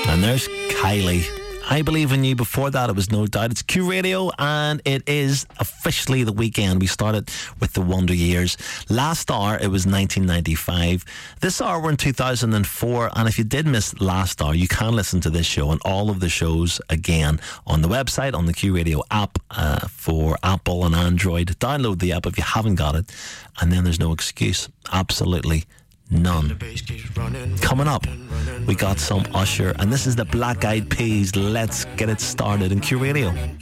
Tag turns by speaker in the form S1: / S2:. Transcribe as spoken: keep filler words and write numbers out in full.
S1: And there's Kylie. I Believe in You. Before that, it was No Doubt. It's Q Radio, and it is officially the weekend. We started with the Wonder Years. Last hour, it was nineteen ninety-five. This hour, we're in two thousand four, and if you did miss last hour, you can listen to this show and all of the shows again on the website, on the Q Radio app uh, for Apple and Android. Download the app if you haven't got it, and then there's no excuse. Absolutely none. Coming up, we got some Usher, and this is the Black Eyed Peas. Let's get it started in Q Radio.